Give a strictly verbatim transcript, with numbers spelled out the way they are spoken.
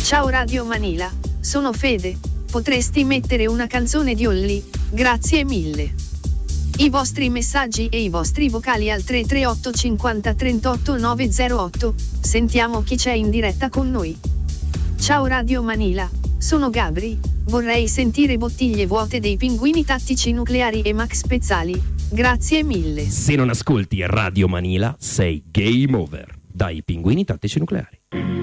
Ciao Radio Manila, sono Fede, potresti mettere una canzone di Olly, grazie mille. I vostri messaggi e i vostri vocali al tre tre otto cinquanta trentotto nove zero otto, sentiamo chi c'è in diretta con noi. Ciao Radio Manila, sono Gabri, vorrei sentire Bottiglie vuote dei Pinguini Tattici Nucleari e Max Pezzali, grazie mille. Se non ascolti Radio Manila sei game over, dai Pinguini Tattici Nucleari.